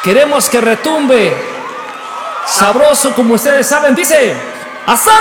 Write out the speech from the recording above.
Queremos que retumbe sabroso como ustedes saben. Dice, ¡Asá!